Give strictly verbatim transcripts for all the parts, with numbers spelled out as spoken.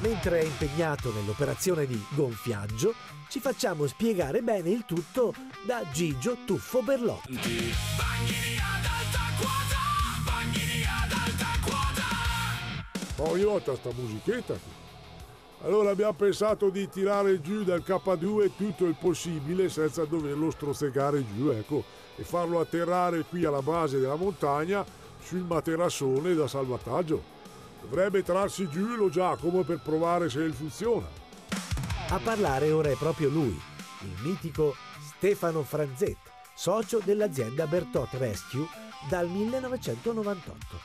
Mentre è impegnato nell'operazione di gonfiaggio, ci facciamo spiegare bene il tutto da Gigio Tuffo Berlotti. Bagnini ad alta quota, bagnini ad alta quota. Ma ogni volta sta musichetta qui. Allora abbiamo pensato di tirare giù dal K due tutto il possibile senza doverlo strozzecare giù, ecco, e farlo atterrare qui alla base della montagna sul materassone da salvataggio. Dovrebbe trarsi giù lo Giacomo per provare se funziona. A parlare ora è proprio lui, il mitico Stefano Franzet, socio dell'azienda Bertot Rescue dal millenovecentonovantotto.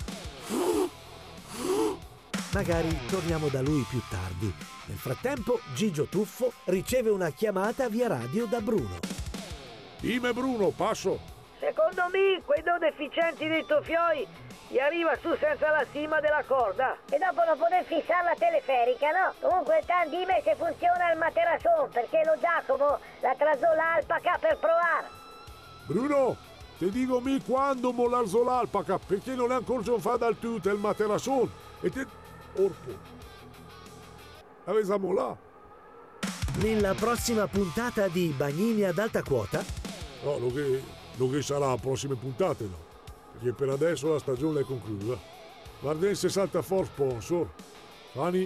Magari torniamo da lui più tardi. Nel frattempo Gigio Tuffo riceve una chiamata via radio da Bruno. Dime Bruno, passo. Secondo me quei due deficienti dei Toffioi gli arriva su senza la cima della corda. E dopo non poter fissare la teleferica, no? Comunque tan dime se funziona il materason, perché lo Giacomo la trasò l'alpaca per provare. Bruno, ti dico mi quando mollarzo l'alpaca, perché non è ancora già fa dal tutto il materason. E te... Orpo. Avesamo là. Nella prossima puntata di Bagnini ad alta quota... No, lo che, lo che sarà a prossime puntate, no. Perché per adesso la stagione è conclusa. Vardense salta for sponsor. Fani